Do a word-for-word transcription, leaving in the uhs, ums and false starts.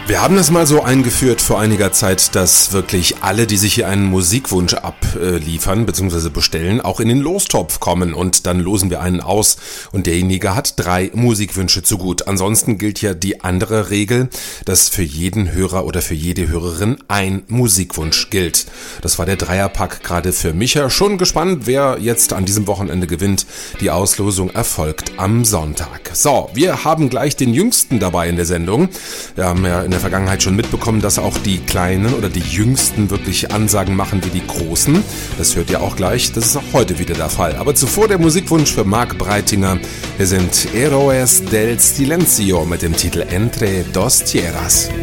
Wir haben das mal so eingeführt vor einiger Zeit, dass wirklich alle, die sich hier einen Musikwunsch abliefern bzw. bestellen, auch in den Lostopf kommen und dann losen wir einen aus und derjenige hat drei Musikwünsche zu gut. Ansonsten gilt ja die andere Regel, dass für jeden Hörer oder für jede Hörerin ein Musikwunsch gilt. Das war der Dreierpack gerade für Micha. Schon gespannt, wer jetzt an diesem Wochenende gewinnt. Die Auslosung erfolgt am Sonntag. So, wir haben gleich den Jüngsten dabei in der Sendung. Wir haben ja in der Vergangenheit schon mitbekommen, dass auch die Kleinen oder die Jüngsten wirklich Ansagen machen wie die Großen. Das hört ihr auch gleich, das ist auch heute wieder der Fall. Aber zuvor der Musikwunsch für Marc Breitinger. Wir sind Héroes del Silencio mit dem Titel Entre dos Tierras.